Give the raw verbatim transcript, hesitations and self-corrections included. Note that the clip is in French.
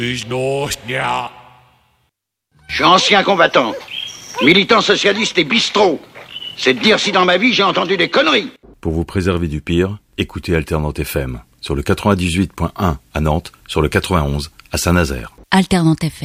Je suis ancien combattant, militant socialiste et bistrot. C'est de dire si dans ma vie j'ai entendu des conneries. Pour vous préserver du pire, écoutez Alternante F M sur le quatre-vingt-dix-huit point un à Nantes, sur le quatre-vingt-onze à Saint-Nazaire. Alternante F M.